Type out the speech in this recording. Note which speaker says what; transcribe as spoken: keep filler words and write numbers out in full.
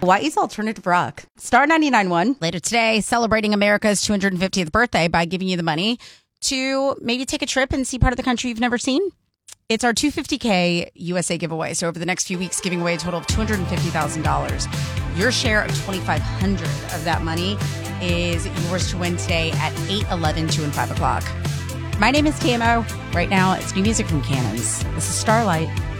Speaker 1: Hawaii's alternative rock. Star ninety-nine point one.
Speaker 2: Later today, celebrating America's two hundred fiftieth birthday by giving you the money to maybe take a trip and see part of the country you've never seen. It's our two hundred fifty K U S A giveaway. So over the next few weeks, giving away a total of two hundred fifty thousand dollars. Your share of twenty-five hundred dollars of that money is yours to win today at eight, eleven, two, and five o'clock. My name is T M O. Right now, it's new music from Cannons. This is Starlight.